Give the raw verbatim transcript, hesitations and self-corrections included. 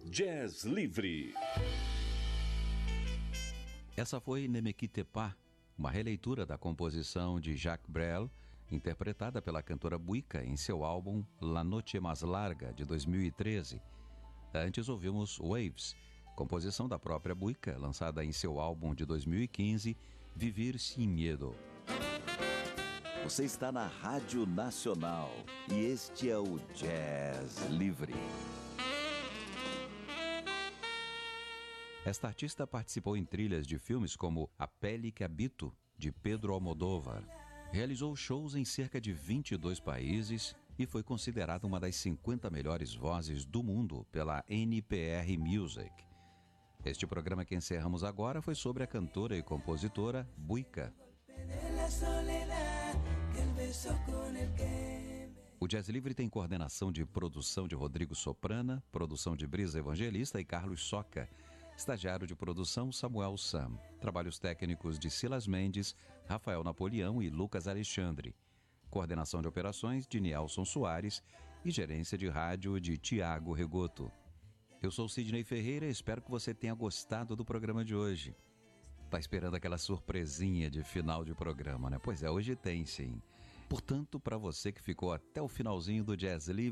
Jazz Livre. Essa foi Ne me quitte pas, uma releitura da composição de Jacques Brel, interpretada pela cantora Buica em seu álbum La Noche Más Larga, de dois mil e treze. Antes ouvimos Waves, composição da própria Buica, lançada em seu álbum de dois mil e quinze, Vivir Sin Miedo. Você está na Rádio Nacional e este é o Jazz Livre. Esta artista participou em trilhas de filmes como A Pele que Habito, de Pedro Almodóvar. Realizou shows em cerca de vinte e dois países e foi considerada uma das cinquenta melhores vozes do mundo pela N P R Music. Este programa que encerramos agora foi sobre a cantora e compositora Buica. O Jazz Livre tem coordenação de produção de Rodrigo Soprana, produção de Brisa Evangelista e Carlos Soca, estagiário de produção Samuel Sam, trabalhos técnicos de Silas Mendes, Rafael Napoleão e Lucas Alexandre, coordenação de operações de Nielson Soares e gerência de rádio de Tiago Regoto. Eu sou Sidney Ferreira e espero que você tenha gostado do programa de hoje. Tá esperando aquela surpresinha de final de programa, né? Pois é, hoje tem sim. Portanto, para você que ficou até o finalzinho do Jazz Livre,